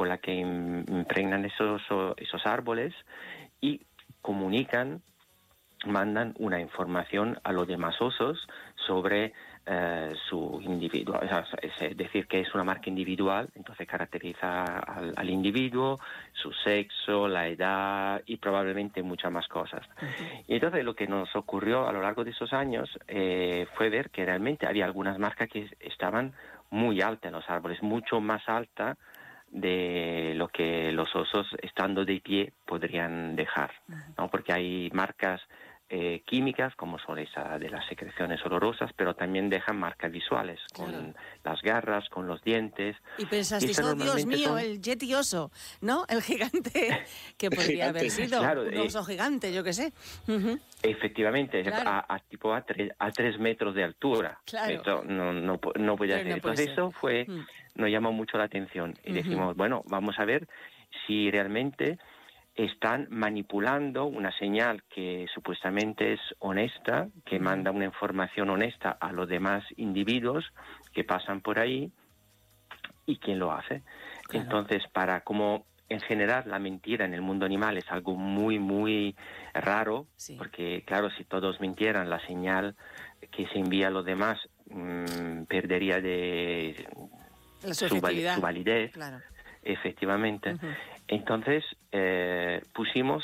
con la que impregnan esos árboles y comunican, mandan una información a los demás osos sobre su individuo, es decir, que es una marca individual, entonces caracteriza al individuo, su sexo, la edad y probablemente muchas más cosas. Y entonces lo que nos ocurrió a lo largo de esos años fue ver que realmente había algunas marcas que estaban muy altas en los árboles, mucho más alta de lo que los osos estando de pie podrían dejar, ¿no? Porque hay marcas químicas, como son esa de las secreciones olorosas, pero también dejan marcas visuales, con las garras, con los dientes. Y pensasteis, oh Dios mío, el Yeti oso, ¿no? El gigante que podría haber sido, un oso gigante, yo qué sé. Efectivamente, claro. Tipo a 3 metros de altura. Claro. Esto no puede ser. Entonces eso nos llamó mucho la atención. Y decimos, bueno, vamos a ver si realmente están manipulando una señal que supuestamente es honesta, que manda una información honesta a los demás individuos que pasan por ahí, y quién lo hace. Claro. Entonces, como en general la mentira en el mundo animal es algo muy, muy raro, porque claro, si todos mintieran, la señal que se envía a los demás perdería de su validez. Claro. Efectivamente. Entonces pusimos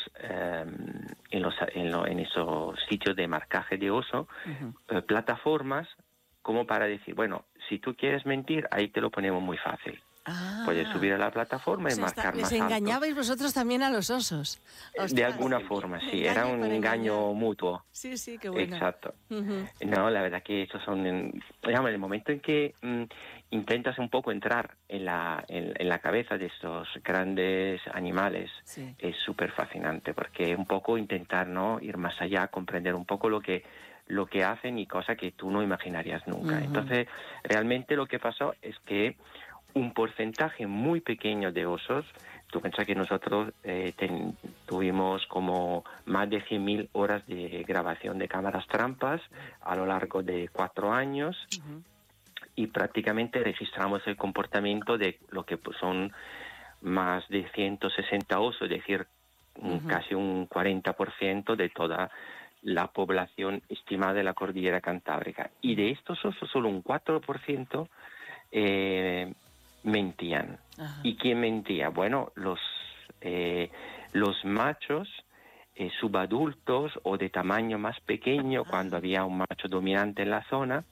en esos sitios de marcaje de oso plataformas como para decir, bueno, si tú quieres mentir, ahí te lo ponemos muy fácil. Puedes subir a la plataforma y marcar más alto. ¿Les engañabais vosotros también a los osos? Ostras, de alguna forma, sí. Era un engaño mutuo. Sí, qué bueno. Exacto. No, la verdad que estos son... digamos, el momento en que intentas un poco entrar en la cabeza de estos grandes animales, es súper fascinante, porque un poco intentar, ¿no?, ir más allá, comprender un poco lo que hacen y cosas que tú no imaginarías nunca. Entonces, realmente lo que pasó es que un porcentaje muy pequeño de osos, tú piensas que nosotros tuvimos como más de 100.000 horas de grabación de cámaras trampas a lo largo de 4 años, y prácticamente registramos el comportamiento de lo que son más de 160 osos, es decir, casi un 40% de toda la población estimada de la cordillera cantábrica. Y de estos osos, solo un 4% mentían. ¿Y quién mentía? Bueno, los machos subadultos o de tamaño más pequeño, cuando había un macho dominante en la zona,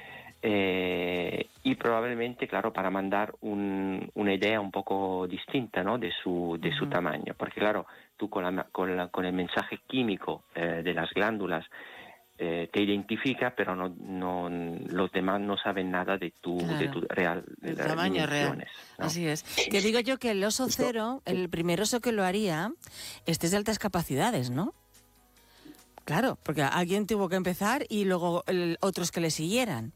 y probablemente, claro, para mandar una idea un poco distinta, ¿no?, de su tamaño, porque claro, tú con el mensaje químico de las glándulas te identifica, pero no los demás no saben nada de tu real el tamaño real. ¿No? Así es. Que digo yo que el oso cero, el primer oso que lo haría, es de altas capacidades, ¿no? Claro, porque alguien tuvo que empezar y luego otros que le siguieran.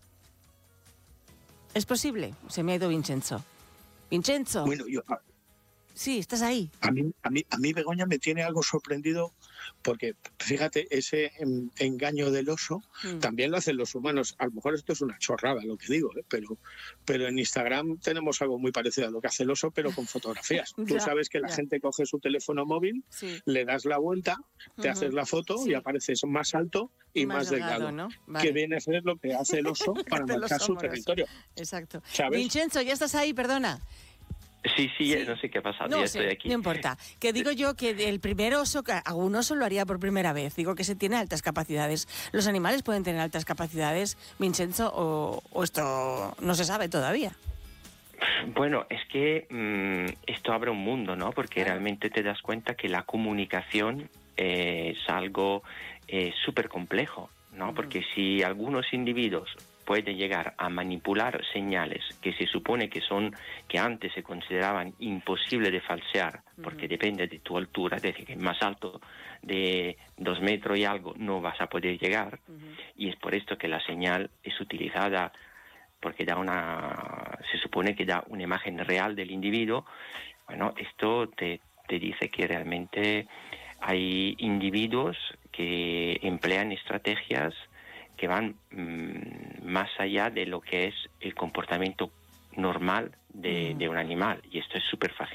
¿Es posible? Se me ha ido Vincenzo. Vincenzo. Bueno, sí, estás ahí. A mí Begoña me tiene algo sorprendido, porque fíjate, ese engaño del oso también lo hacen los humanos. A lo mejor esto es una chorrada lo que digo, pero en Instagram tenemos algo muy parecido a lo que hace el oso, pero con fotografías. Tú sabes que la gente coge su teléfono móvil, le das la vuelta, te haces la foto y apareces más alto y más delgado, ¿no? Que viene a ser lo que hace el oso para marcar su territorio. Exacto. ¿Sabes? Vincenzo, ya estás ahí, perdona. Sí, no sé qué ha pasado, no ya sé, estoy aquí. No importa. Que digo yo que el primer oso, algún oso lo haría por primera vez. Digo que se tiene altas capacidades. ¿Los animales pueden tener altas capacidades, Vincenzo, o esto no se sabe todavía? Bueno, es que esto abre un mundo, ¿no? Porque realmente te das cuenta que la comunicación es algo súper complejo, ¿no? Porque si algunos individuos pueden llegar a manipular señales que se supone que antes se consideraban imposibles de falsear, porque depende de tu altura, es decir, que más alto de 2 metros y algo no vas a poder llegar, y es por esto que la señal es utilizada, porque se supone que da una imagen real del individuo. Bueno, esto te dice que realmente hay individuos que emplean estrategias que van más allá de lo que es el comportamiento normal de un animal, y esto es súper fascinante.